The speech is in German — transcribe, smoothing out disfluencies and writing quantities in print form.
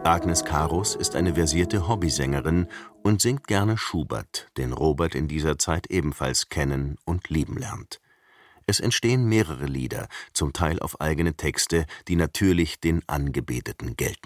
Agnes Karus ist eine versierte Hobbysängerin und singt gerne Schubert, den Robert in dieser Zeit ebenfalls kennen und lieben lernt. Es entstehen mehrere Lieder, zum Teil auf eigene Texte, die natürlich den Angebeteten gelten